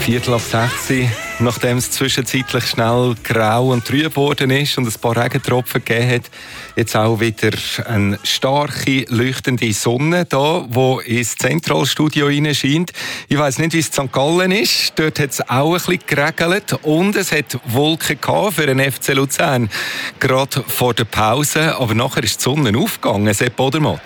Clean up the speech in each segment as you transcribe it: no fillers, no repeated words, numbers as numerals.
5:45, nachdem es zwischenzeitlich schnell grau und trüb geworden ist und ein paar Regentropfen gegeben hat, jetzt auch wieder eine starke, leuchtende Sonne da, die ins Zentralstudio hineinscheint. Ich weiss nicht, wie es in St. Gallen ist. Dort hat es auch ein bisschen geregelt und es hat Wolken gehabt für den FC Luzern, gerade vor der Pause. Aber nachher ist die Sonne aufgegangen, Sepp Odermatt.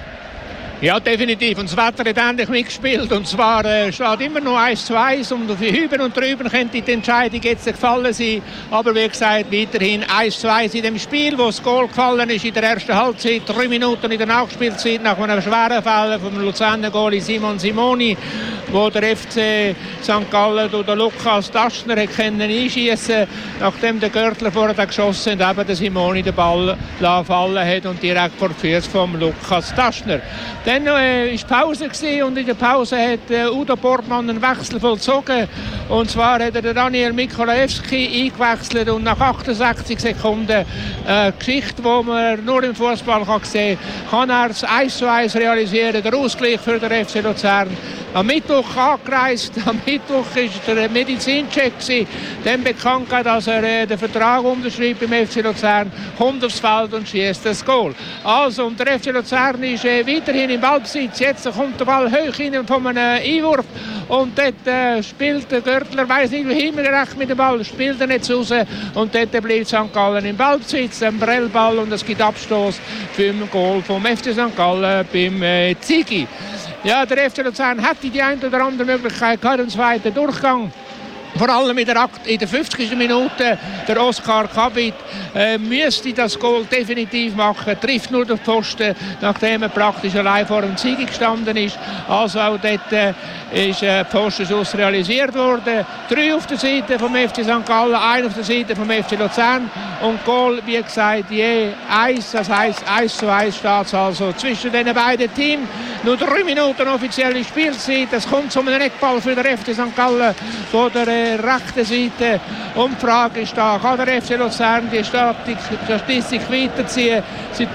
Ja, definitiv. Und das Wetter hat endlich mitgespielt. Und zwar steht immer noch 1:1. Und für Hüben und Drüben könnte die Entscheidung jetzt gefallen sein. Aber wie gesagt, weiterhin 1:1 in dem Spiel, wo das Goal gefallen ist in der ersten Halbzeit. 3 Minuten in der Nachspielzeit nach einem schweren Fall vom Luzerner Goalie Simon Simoni, wo der FC St. Gallen durch den Lukas Taschner einschießen, nachdem der Görtler vorher geschossen hat, eben der Simoni den Ball fallen hat und direkt vor die Füße vom Lukas Taschner. Dann war Pause und in der Pause hat Udo Portmann einen Wechsel vollzogen. Und zwar hat er Daniel Mikolajewski eingewechselt und nach 68 Sekunden Geschichte, die man nur im Fußball sehen kann er das 1:1 realisieren, der Ausgleich für den FC Luzern. Am Mittwoch angereist, am Mittwoch war der Medizincheck, dann bekannt, dass er den Vertrag unterschreibt beim FC Luzern, kommt aufs Feld und schießt das Goal. Also, und der FC Luzern ist weiterhin im Ballbesitz. Jetzt kommt der Ball hoch rein von einem Einwurf und dort spielt der Görtler, weiss nicht, wie immer gerecht mit dem Ball, spielt er nicht raus und dort bleibt St. Gallen im Ballbesitz, ein Brellball und es gibt Abstoß für den Goal vom FC St. Gallen beim Ziggy. Ja, der FC Luzern hätte die eine oder andere Möglichkeit gehabt im zweiten Durchgang. Vor allem in der 50. Minute, der Oskar Kabit müsste das Goal definitiv machen, trifft nur den Pfosten, nachdem er praktisch allein vor dem Sieg gestanden ist. Also auch dort ist Pfostenschuss realisiert worden. 3 auf der Seite vom FC St. Gallen, 1 auf der Seite vom FC Luzern und Goal, wie gesagt, je 1, das heisst 1:1 steht es also zwischen den beiden Teams. Nur 3 Minuten offizielle Spielzeit, es kommt zu einem Eckball für den FC St. Gallen von der rechten Seite. Und die Frage ist da, kann der FC Luzern die Statistik weiterziehen? Seit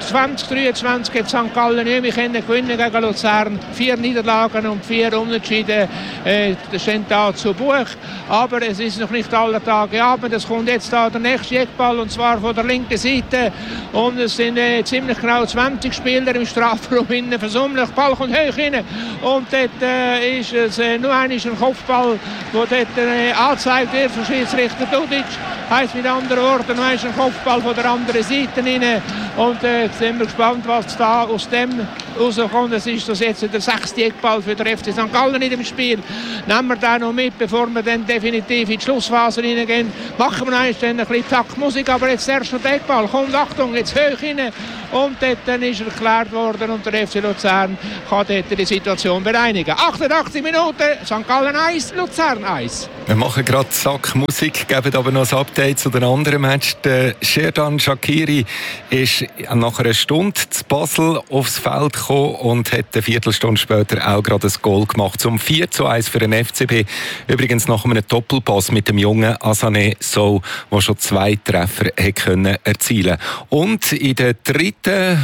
2023 hat St. Gallen nicht mehr gewinnen gegen Luzern. 4 Niederlagen und 4 Unentschieden stehen da zu Buch. Aber es ist noch nicht alle Tage Abend. Es kommt jetzt da der nächste Eckball und zwar von der linken Seite. Und es sind ziemlich genau 20 Spieler im Strafraum innen versammelt. Der Ball kommt hoch rein. Und dort ist es nur ein Kopfball, wo dort angezeigt wird von Schiedsrichter Dudic. Heisst mit anderen Worten, noch ein Kopfball von der anderen Seite rein. Und sind wir gespannt, was da aus dem rauskommt. Es ist das jetzt der 6. Eckball für den FC St. Gallen in dem Spiel. Nehmen wir den noch mit, bevor wir dann definitiv in die Schlussphase reingehen. Machen wir eigentlich ein bisschen Taktmusik, aber jetzt erst noch der Eckball. Kommt, Achtung, jetzt hoch rein. Und dort dann ist er geklärt worden und der FC Luzern kann dort die Situation bereinigen. 88 Minuten, St. Gallen 1, Luzern 1. Wir machen gerade Sackmusik, geben aber noch ein Update zu den anderen Match. Der Xherdan Shaqiri ist nach einer Stunde zu Basel aufs Feld gekommen und hat eine Viertelstunde später auch gerade ein Goal gemacht. Zum 4:1 für den FCB. Übrigens nach einem Doppelpass mit dem jungen Asane Sow, der schon 2 Treffer erzielen konnte. Und in der dritten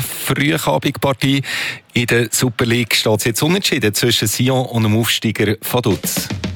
Frühabendpartie in der Super League steht es jetzt unentschieden zwischen Sion und dem Aufsteiger Vaduz.